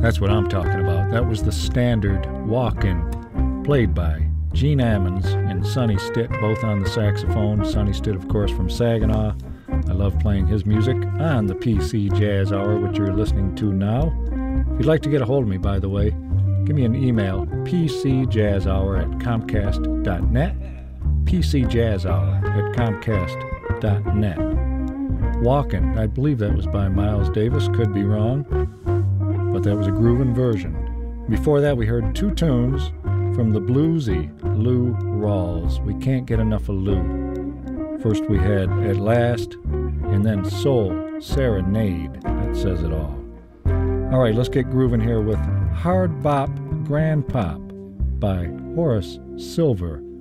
That's what I'm talking about. That was the standard Walkin', played by Gene Ammons and Sonny Stitt, both on the saxophone. Sonny Stitt, of course, from Saginaw. I love playing his music on the PC Jazz Hour, which you're listening to now. If you'd like to get a hold of me, by the way, give me an email, pcjazzhour@comcast.net, pcjazzhour@comcast.net. Walkin', I believe that was by Miles Davis, could be wrong, but that was a groovin' version. Before that, we heard two tunes from the bluesy Lou Rawls. We can't get enough of Lou. First we had At Last, and then Soul Serenade. That says it all. All right, let's get grooving here with Hard Bop Grand Pop by Horace Silver